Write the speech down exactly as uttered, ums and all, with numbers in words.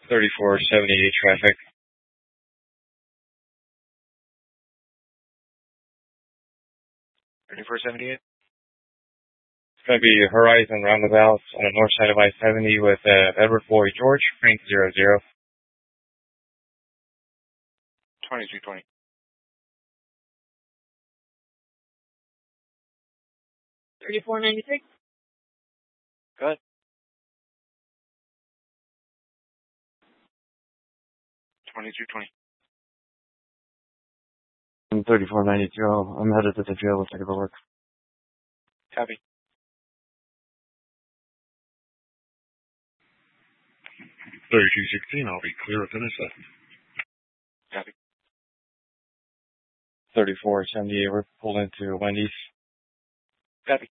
thirty-four seventy-eight traffic. thirty-four seventy-eight? It's going to be Horizon Roundabout on the north side of I seventy with uh, Edward Floyd George, Frank zero zero. twenty-two twenty. thirty-four ninety-six? Go ahead. twenty-two twenty. I'm thirty-four ninety-two. I'm headed to the jail to take a look. Copy. thirty-two sixteen, I'll be clear at intercept. Copy. thirty-four seventy-eight, we're pulled into Wendy's. Copy.